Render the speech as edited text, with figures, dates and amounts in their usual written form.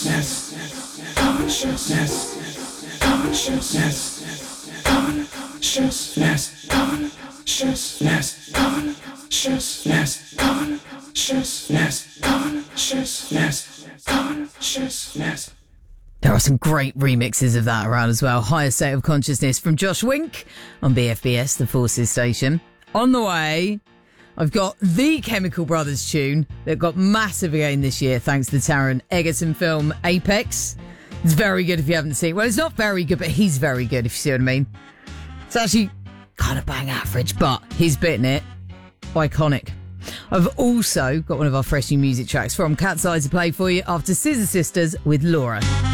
There are some great remixes of that around as well. Higher State of Consciousness from Josh Wink on BFBS, the Forces station. On the way, I've got the Chemical Brothers tune that got massive again this year thanks to the Taron Egerton film Apex. It's very good if you haven't seen it. Well, it's not very good, but he's very good, if you see what I mean. It's actually kind of bang average, but he's bitten it. Iconic. I've also got one of our fresh new music tracks from Cat's Eye to play for you after Scissor Sisters with Laura.